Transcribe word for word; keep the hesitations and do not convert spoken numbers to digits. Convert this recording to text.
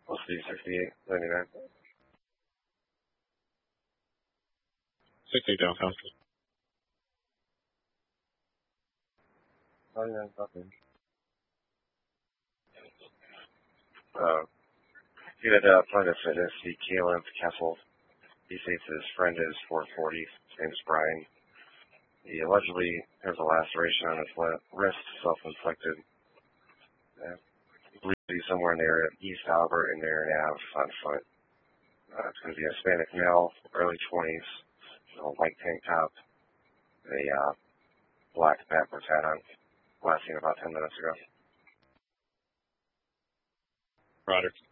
L C sixty-eight ninety-nine. sixty downtown. ninety-nine, nothing. Uh, he had uh, Planet Fitness, see Caleb Kessel. He states his friend is four forty. His name is Brian. He allegedly has a laceration on his wrist, self-inflicted. Uh, he believes he's somewhere in the area of East Albert and Marion Ave on foot. Uh, it's going to be a Hispanic male, early twenties, a white tank top, a uh, black backwards hat on. Last seen about ten minutes ago. Roger.